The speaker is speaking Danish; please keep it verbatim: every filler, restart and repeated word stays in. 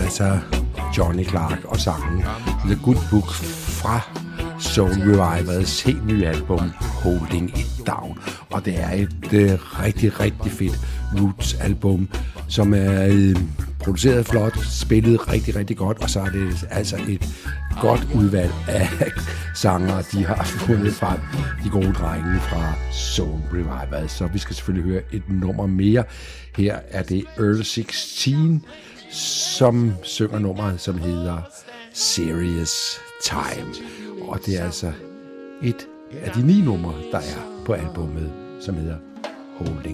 altså Johnny Clark og sangen The Good Book fra Soul Revivers helt nye album Holding It Down. Og det er et øh, rigtig, rigtig fedt roots-album, som er øh, produceret flot, spillet rigtig, rigtig godt, og så er det altså et godt udvalg af sanger, de har fundet frem, de gode drenge fra Soul Revivers. Så vi skal selvfølgelig høre et nummer mere. Her er det Earl seksten, som synger nummeret, som hedder Serious Time. Og det er altså et af de ni numre, der er på albummet, som hedder Holding